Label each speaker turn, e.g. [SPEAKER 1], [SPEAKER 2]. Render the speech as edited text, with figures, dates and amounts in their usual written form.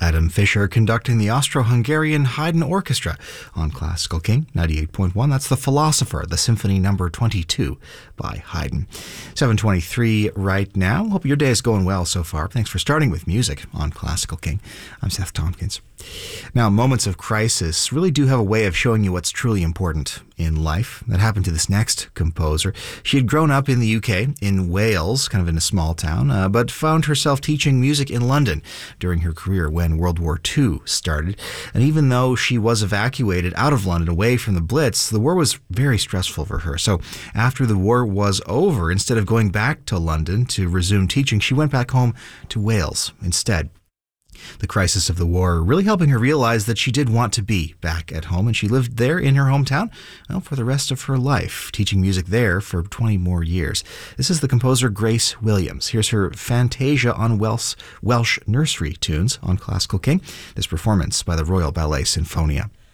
[SPEAKER 1] Adam Fischer conducting the Austro-Hungarian Haydn Orchestra on Classical King 98.1. That's The Philosopher, the Symphony Number 22 by Haydn. 7:23 right now. Hope your day is going well so far. Thanks for starting with music on Classical King. I'm Seth Tompkins. Now, moments of crisis really do have a way of showing you what's truly important in life. That happened to this next composer. She had grown up in the UK, in Wales, kind of in a small town, but found herself teaching music in London during her career when World War II started. And even though she was evacuated out of London away from the Blitz, the war was very stressful for her. So after the war was over, instead of going back to London to resume teaching, she went back home to Wales instead. The crisis of the war really helping her realize that she did want to be back at home, and she lived there in her hometown for the rest of her life, teaching music there for 20 more years. This is the composer Grace Williams. Here's her Fantasia on Welsh nursery tunes on Classical King. This performance by the Royal Ballet Sinfonia.